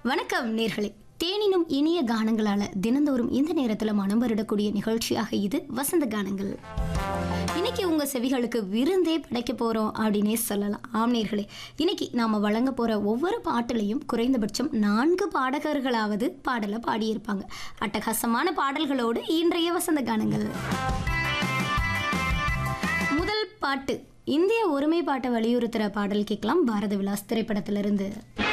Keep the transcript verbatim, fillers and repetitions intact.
வணக்கம் நேர்களே. தேனினும் இனிய கானங்களால தினந்தோறும் இந்த நேரத்தில் மனம் வருடக்கூடிய நிகழ்ச்சியாக இது வசந்த கானங்கள். இன்னைக்கு உங்க செவிகளுக்கு விருந்தே படைக்க போறோம் அப்படின்னே சொல்லலாம். ஆம் நேர்களே, இன்னைக்கு நாம வழங்க போற ஒவ்வொரு பாட்டிலையும் குறைந்தபட்சம் நான்கு பாடகர்களாவது பாடலை பாடியிருப்பாங்க. அட்டகாசமான பாடல்களோடு இன்றைய வசந்த கானங்கள். முதல் பாட்டு இந்திய ஒருமைப்பாட்டை வலியுறுத்துற பாடல் கேட்கலாம். பாரத விலாஸ் திரைப்படத்திலிருந்து.